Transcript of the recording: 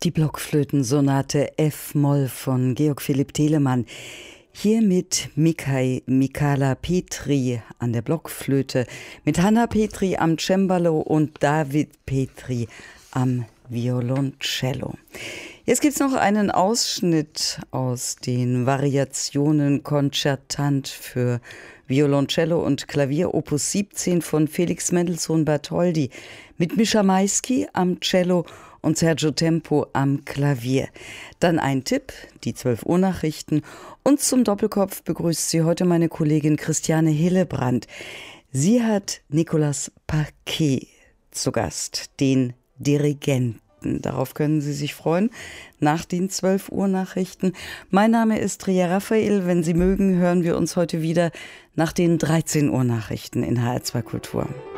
Die Blockflötensonate F-Moll von Georg Philipp Telemann. Hier mit Michala Petri an der Blockflöte, mit Hanna Petri am Cembalo und David Petri am Violoncello. Jetzt gibt es noch einen Ausschnitt aus den Variationen Concertant für Violoncello und Klavier Opus 17 von Felix Mendelssohn Bartholdy mit Mischa Maisky am Cello und Sergio Tempo am Klavier. Dann ein Tipp, die 12 Uhr Nachrichten, und zum Doppelkopf begrüßt sie heute meine Kollegin Christiane Hillebrand. Sie hat Nicolas Parquet zu Gast, den Dirigenten. Darauf können Sie sich freuen, nach den 12 Uhr Nachrichten. Mein Name ist Ria Raphael. Wenn Sie mögen, hören wir uns heute wieder nach den 13 Uhr Nachrichten in HR2 Kultur.